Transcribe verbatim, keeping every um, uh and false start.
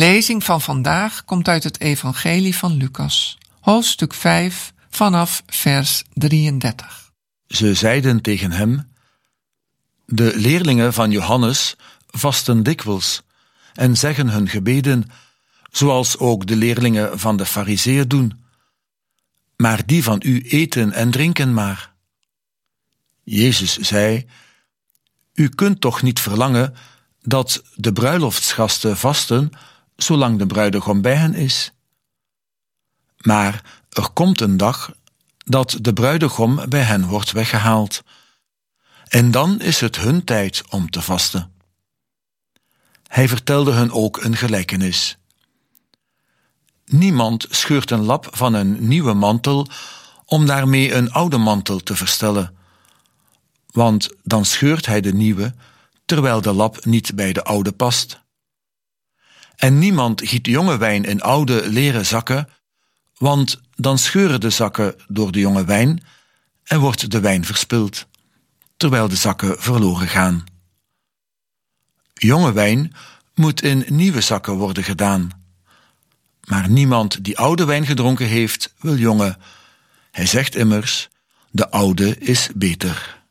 lezing van vandaag komt uit het Evangelie van Lucas, hoofdstuk vijf, vanaf vers drieëndertig. Ze zeiden tegen hem: de leerlingen van Johannes vasten dikwijls en zeggen hun gebeden, zoals ook de leerlingen van de Farizeeën doen. Maar die van u eten en drinken maar. Jezus zei: u kunt toch niet verlangen dat de bruiloftsgasten vasten, zolang de bruidegom bij hen is? Maar er komt een dag dat de bruidegom bij hen wordt weggehaald. En dan is het hun tijd om te vasten. Hij vertelde hun ook een gelijkenis. Niemand scheurt een lap van een nieuwe mantel om daarmee een oude mantel te verstellen. Want dan scheurt hij de nieuwe, terwijl de lap niet bij de oude past. En niemand giet jonge wijn in oude leren zakken, want dan scheuren de zakken door de jonge wijn en wordt de wijn verspild, terwijl de zakken verloren gaan. Jonge wijn moet in nieuwe zakken worden gedaan. Maar niemand die oude wijn gedronken heeft, wil jonge. Hij zegt immers: de oude is beter.